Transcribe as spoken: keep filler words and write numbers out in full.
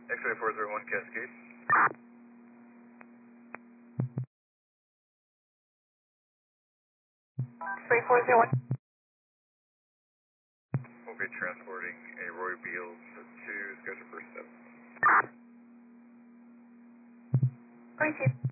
X-ray four zero one Cascade. X-ray four zero one. We'll be transporting a Roy Beals to schedule for seven. Going to.